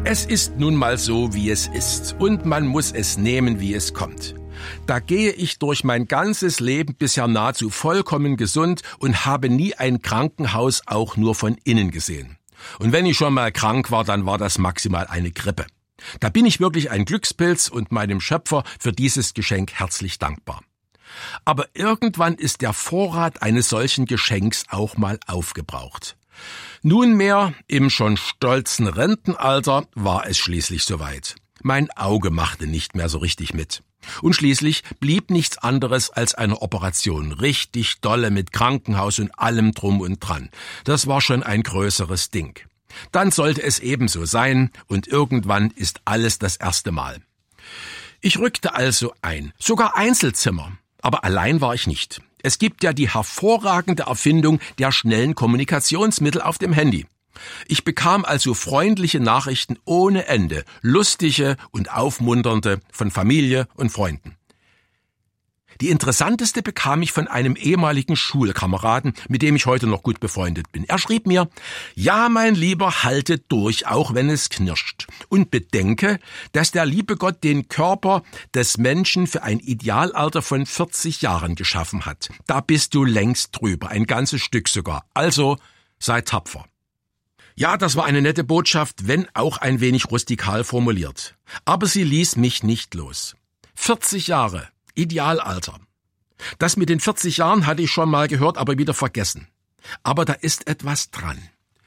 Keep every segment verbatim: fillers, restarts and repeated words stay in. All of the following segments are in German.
Es ist nun mal so, wie es ist, und man muss es nehmen, wie es kommt. Da gehe ich durch mein ganzes Leben bisher nahezu vollkommen gesund und habe nie ein Krankenhaus auch nur von innen gesehen. Und wenn ich schon mal krank war, dann war das maximal eine Grippe. Da bin ich wirklich ein Glückspilz und meinem Schöpfer für dieses Geschenk herzlich dankbar. Aber irgendwann ist der Vorrat eines solchen Geschenks auch mal aufgebraucht. Nunmehr, im schon stolzen Rentenalter, war es schließlich soweit. Mein Auge machte nicht mehr so richtig mit. Und schließlich blieb nichts anderes als eine Operation, richtig dolle mit Krankenhaus und allem drum und dran. Das war schon ein größeres Ding. Dann sollte es ebenso sein und irgendwann ist alles das erste Mal. Ich rückte also ein, sogar Einzelzimmer, aber allein war ich nicht. Es gibt ja die hervorragende Erfindung der schnellen Kommunikationsmittel auf dem Handy. Ich bekam also freundliche Nachrichten ohne Ende, lustige und aufmunternde von Familie und Freunden. Die interessanteste bekam ich von einem ehemaligen Schulkameraden, mit dem ich heute noch gut befreundet bin. Er schrieb mir: Ja, mein Lieber, halte durch, auch wenn es knirscht. Und bedenke, dass der liebe Gott den Körper des Menschen für ein Idealalter von vierzig Jahren geschaffen hat. Da bist du längst drüber, ein ganzes Stück sogar. Also sei tapfer. Ja, das war eine nette Botschaft, wenn auch ein wenig rustikal formuliert. Aber sie ließ mich nicht los. vierzig Jahre. Idealalter. Das mit den vierzig Jahren hatte ich schon mal gehört, aber wieder vergessen. Aber da ist etwas dran.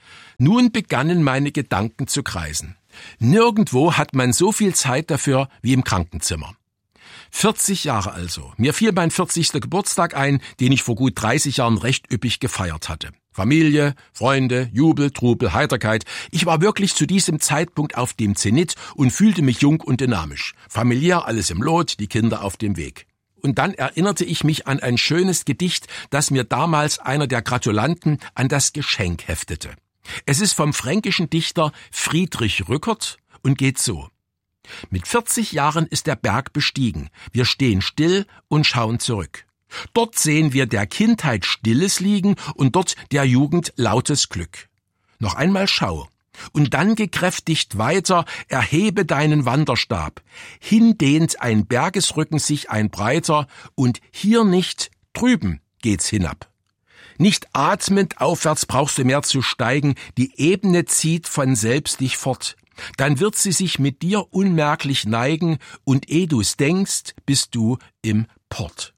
Nun begannen meine Gedanken zu kreisen. Nirgendwo hat man so viel Zeit dafür wie im Krankenzimmer. vierzig Jahre also. Mir fiel mein vierzigster Geburtstag ein, den ich vor gut dreißig Jahren recht üppig gefeiert hatte. Familie, Freunde, Jubel, Trubel, Heiterkeit. Ich war wirklich zu diesem Zeitpunkt auf dem Zenit und fühlte mich jung und dynamisch. Familiär alles im Lot, die Kinder auf dem Weg. Und dann erinnerte ich mich an ein schönes Gedicht, das mir damals einer der Gratulanten an das Geschenk heftete. Es ist vom fränkischen Dichter Friedrich Rückert und geht so: Mit vierzig Jahren ist der Berg bestiegen. Wir stehen still und schauen zurück. Dort sehen wir der Kindheit Stilles liegen und dort der Jugend lautes Glück. Noch einmal schau und dann gekräftigt weiter, erhebe deinen Wanderstab. Hindehnt ein Bergesrücken sich ein breiter und hier nicht, drüben geht's hinab. Nicht atmend aufwärts brauchst du mehr zu steigen, die Ebene zieht von selbst dich fort. Dann wird sie sich mit dir unmerklich neigen und eh du's denkst, bist du im Port.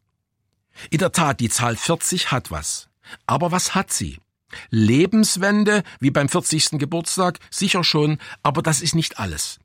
In der Tat, die Zahl vierzig hat was. Aber was hat sie? Lebenswende, wie beim vierzigsten Geburtstag, sicher schon, aber das ist nicht alles.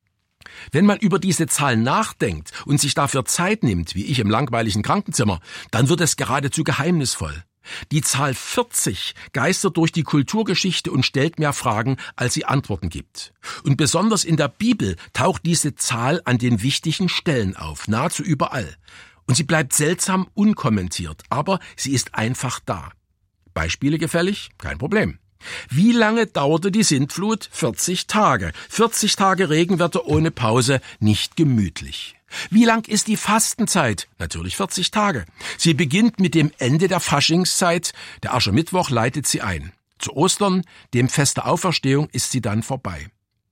Wenn man über diese Zahl nachdenkt und sich dafür Zeit nimmt, wie ich im langweiligen Krankenzimmer, dann wird es geradezu geheimnisvoll. Die Zahl vierzig geistert durch die Kulturgeschichte und stellt mehr Fragen, als sie Antworten gibt. Und besonders in der Bibel taucht diese Zahl an den wichtigen Stellen auf, nahezu überall. Und sie bleibt seltsam unkommentiert, aber sie ist einfach da. Beispiele gefällig? Kein Problem. Wie lange dauerte die Sintflut? vierzig Tage. vierzig Tage Regenwetter ohne Pause, nicht gemütlich. Wie lang ist die Fastenzeit? Natürlich vierzig Tage. Sie beginnt mit dem Ende der Faschingszeit. Der Aschermittwoch leitet sie ein. Zu Ostern, dem Fest der Auferstehung, ist sie dann vorbei.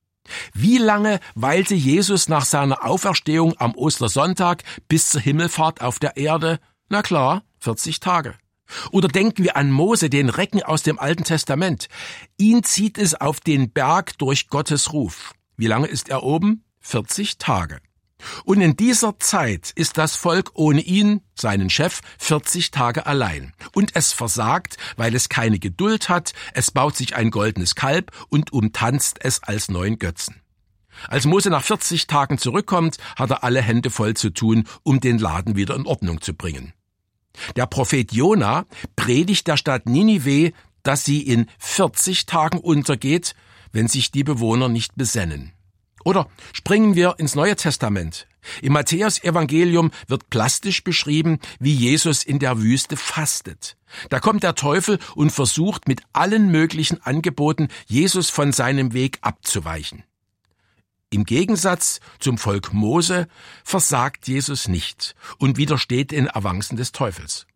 Wie lange weilte Jesus nach seiner Auferstehung am Ostersonntag bis zur Himmelfahrt auf der Erde? Na klar, vierzig Tage. Oder denken wir an Mose, den Recken aus dem Alten Testament. Ihn zieht es auf den Berg durch Gottes Ruf. Wie lange ist er oben? vierzig Tage. Und in dieser Zeit ist das Volk ohne ihn, seinen Chef, vierzig Tage allein. Und es versagt, weil es keine Geduld hat, es baut sich ein goldenes Kalb und umtanzt es als neuen Götzen. Als Mose nach vierzig Tagen zurückkommt, hat er alle Hände voll zu tun, um den Laden wieder in Ordnung zu bringen. Der Prophet Jona predigt der Stadt Ninive, dass sie in vierzig Tagen untergeht, wenn sich die Bewohner nicht besennen. Oder springen wir ins Neue Testament. Im Matthäus-Evangelium wird plastisch beschrieben, wie Jesus in der Wüste fastet. Da kommt der Teufel und versucht mit allen möglichen Angeboten, Jesus von seinem Weg abzuweichen. Im Gegensatz zum Volk Mose versagt Jesus nicht und widersteht den Avancen des Teufels.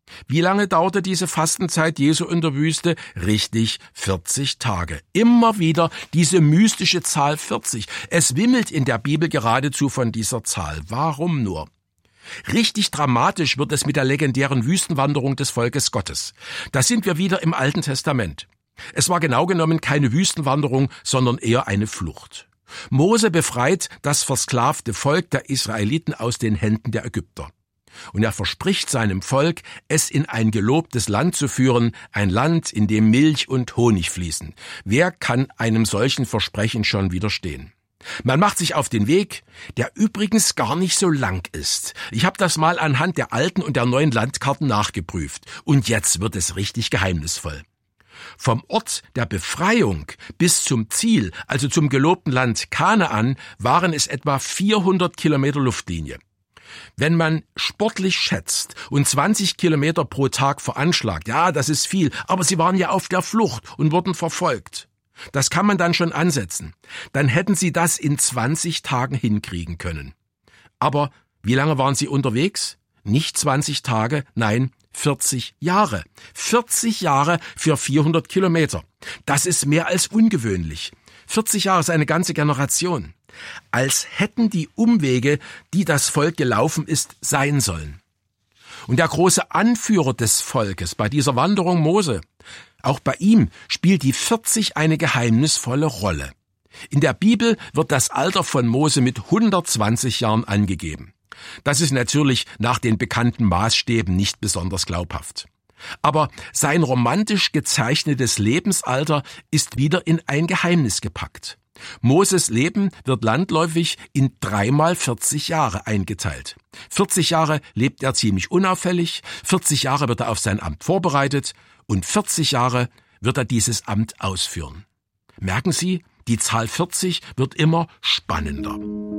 Wie lange dauerte diese Fastenzeit Jesu in der Wüste? Richtig, vierzig Tage. Immer wieder diese mystische Zahl vierzig. Es wimmelt in der Bibel geradezu von dieser Zahl. Warum nur? Richtig dramatisch wird es mit der legendären Wüstenwanderung des Volkes Gottes. Da sind wir wieder im Alten Testament. Es war genau genommen keine Wüstenwanderung, sondern eher eine Flucht. Mose befreit das versklavte Volk der Israeliten aus den Händen der Ägypter. Und er verspricht seinem Volk, es in ein gelobtes Land zu führen, ein Land, in dem Milch und Honig fließen. Wer kann einem solchen Versprechen schon widerstehen? Man macht sich auf den Weg, der übrigens gar nicht so lang ist. Ich habe das mal anhand der alten und der neuen Landkarten nachgeprüft. Und jetzt wird es richtig geheimnisvoll. Vom Ort der Befreiung bis zum Ziel, also zum gelobten Land Kanaan, waren es etwa vierhundert Kilometer Luftlinie. Wenn man sportlich schätzt und zwanzig Kilometer pro Tag veranschlagt, ja, das ist viel, aber sie waren ja auf der Flucht und wurden verfolgt. Das kann man dann schon ansetzen. Dann hätten sie das in zwanzig Tagen hinkriegen können. Aber wie lange waren sie unterwegs? Nicht zwanzig Tage, nein, vierzig Jahre. vierzig Jahre für vierhundert Kilometer. Das ist mehr als ungewöhnlich. vierzig Jahre ist eine ganze Generation. Als hätten die Umwege, die das Volk gelaufen ist, sein sollen. Und der große Anführer des Volkes bei dieser Wanderung, Mose, auch bei ihm spielt die vierzig eine geheimnisvolle Rolle. In der Bibel wird das Alter von Mose mit hundertzwanzig Jahren angegeben. Das ist natürlich nach den bekannten Maßstäben nicht besonders glaubhaft. Aber sein romantisch gezeichnetes Lebensalter ist wieder in ein Geheimnis gepackt. Moses Leben wird landläufig in dreimal vierzig Jahre eingeteilt. vierzig Jahre lebt er ziemlich unauffällig, vierzig Jahre wird er auf sein Amt vorbereitet und vierzig Jahre wird er dieses Amt ausführen. Merken Sie, die Zahl vierzig wird immer spannender.